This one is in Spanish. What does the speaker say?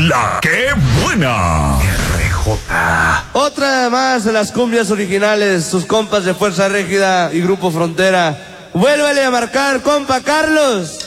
La que buena. RJ. Otra más de las cumbias originales, sus compas de Fuerza Régida y Grupo Frontera. Vuélvele a marcar, compa Carlos.